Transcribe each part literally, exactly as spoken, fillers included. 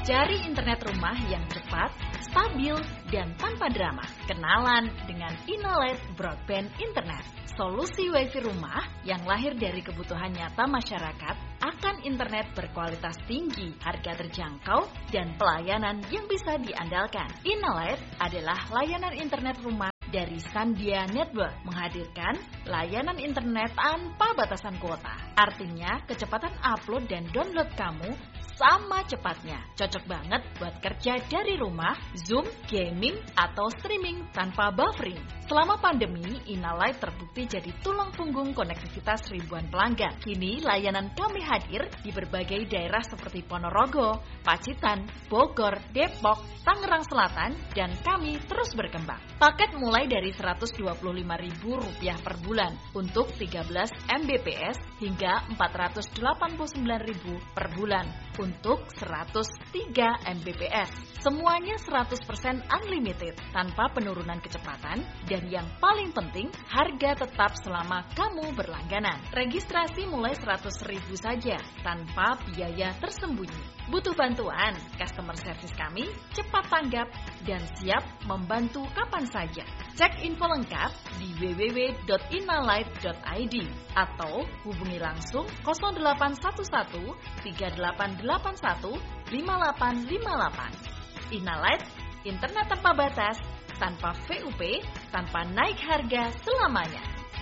Cari internet rumah yang cepat, stabil, dan tanpa drama. Kenalan dengan Inalite Broadband Internet. Solusi wifi rumah yang lahir dari kebutuhan nyata masyarakat akan internet berkualitas tinggi, harga terjangkau, dan pelayanan yang bisa diandalkan. Inalite adalah layanan internet rumah dari Sandia Network, menghadirkan layanan internet tanpa batasan kuota. Artinya, kecepatan upload dan download kamu sama cepatnya. Cocok banget buat kerja dari rumah, Zoom, gaming, atau streaming tanpa buffering. Selama pandemi, Inalite terbukti jadi tulang punggung konektivitas ribuan pelanggan. Kini, layanan kami hadir di berbagai daerah seperti Ponorogo, Pacitan, Bogor, Depok, Tangerang Selatan, dan kami terus berkembang. Paket mulai dari seratus dua puluh lima ribu rupiah per bulan untuk tiga belas megabit per second hingga empat ratus delapan puluh sembilan ribu per bulan untuk seratus tiga megabit per second. Semuanya seratus persen unlimited tanpa penurunan kecepatan, dan yang paling penting, harga tetap selama kamu berlangganan. Registrasi mulai seratus ribu saja tanpa biaya tersembunyi. Butuh bantuan? Customer service kami cepat tanggap dan siap membantu kapan saja. Cek info lengkap di w w w dot inalite dot i d atau hubungi langsung nol delapan satu satu tiga delapan delapan satu lima delapan lima delapan. Inalite, internet tanpa batas, tanpa V U P, tanpa naik harga selamanya.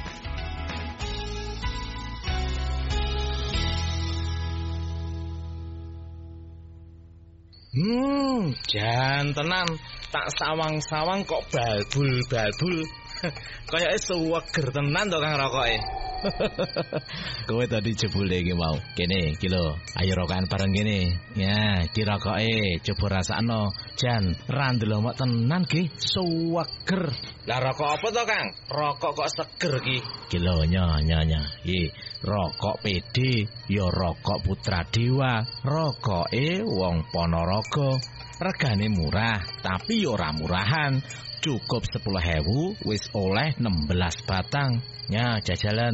Hmm, jan tenan, tak sawang-sawang kok balbul-balbul. Kayake suweger tenan to Kang rokoke. Kowe tadi jebule iki mau. Kene iki lho, ayo rokokan bareng kene. Ya, iki rokoke coba rasakno. Jan, ra ndelok tenan ki, suweger. Lah rokok apa to Kang? Rokok kok seger ki? Iki lho nyonya-nyonya. Iki rokok P D, ya rokok Putra Dewa. Rokoke wong Ponorogo. Regane murah, tapi ya ora murahan. Cukup sepuluh ribu wis oleh enam belas batang. Ya, jajalan.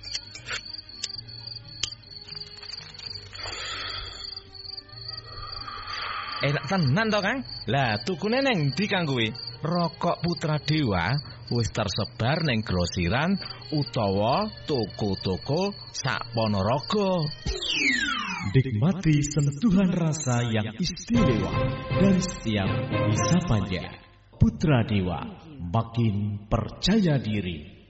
Enak tenan to Kang? Lah tukune neng ndi Kang kuwi? Rokok Putra Dewa wis tersebar neng grosiran utawa toko-toko sak Ponorogo. Nikmati sentuhan rasa yang istimewa dan siap disapanya. Putra Dewa, makin percaya diri.